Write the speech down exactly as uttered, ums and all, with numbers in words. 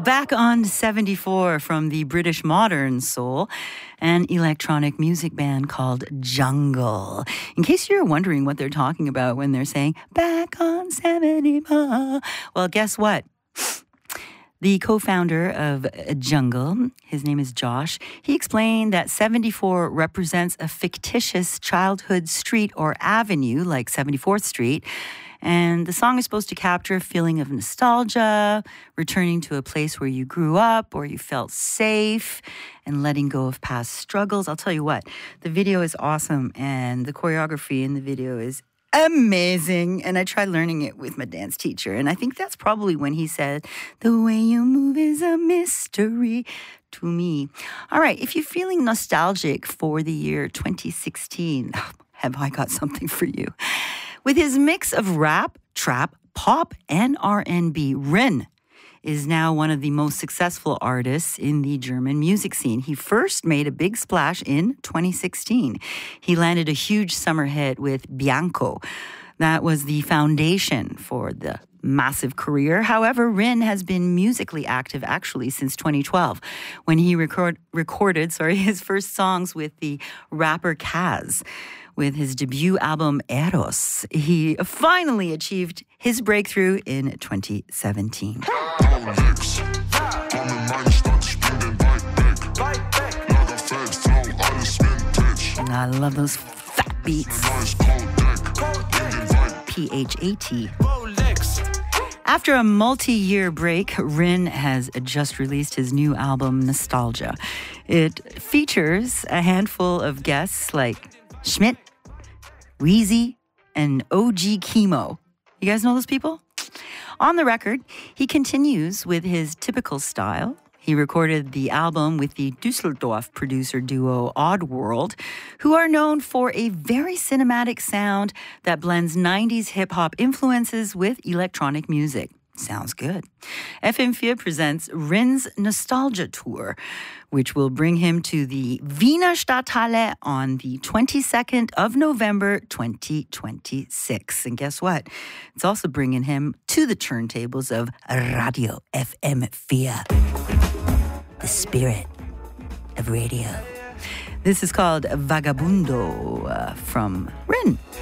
back on seventy-four from the British Modern Soul, an electronic music band called Jungle. In case you're wondering what they're talking about when they're saying, back on seventy-four, well, guess what? The co-founder of Jungle, his name is Josh, he explained that seventy-four represents a fictitious childhood street or avenue like seventy-fourth Street. And the song is supposed to capture a feeling of nostalgia, returning to a place where you grew up or you felt safe, and letting go of past struggles. I'll tell you what, the video is awesome, and the choreography in the video is amazing. And I tried learning it with my dance teacher, and I think that's probably when he said, the way you move is a mystery to me. All right, if you're feeling nostalgic for the year twenty sixteen, have I got something for you? With his mix of rap, trap, pop, and R and B, Rin is now one of the most successful artists in the German music scene. He first made a big splash in twenty sixteen. He landed a huge summer hit with Bianco. That was the foundation for the massive career. However, Rin has been musically active actually since twenty twelve, when he record, recorded sorry, his first songs with the rapper Kaz. With his debut album Eros, he finally achieved his breakthrough in twenty seventeen. I love those fat beats. P H A T. After a multi-year break, Rin has just released his new album, Nostalgia. It features a handful of guests like Schmidt, Weezy, and O G Chemo. You guys know those people? On the record, he continues with his typical style. He recorded the album with the Düsseldorf producer duo Oddworld, who are known for a very cinematic sound that blends nineties hip-hop influences with electronic music. Sounds good. F M four presents Rin's Nostalgia Tour, which will bring him to the Wiener Stadthalle on the twenty-second of November, twenty twenty-six. And guess what? It's also bringing him to the turntables of Radio F M four, the spirit of radio. This is called Vagabundo uh, from Rin.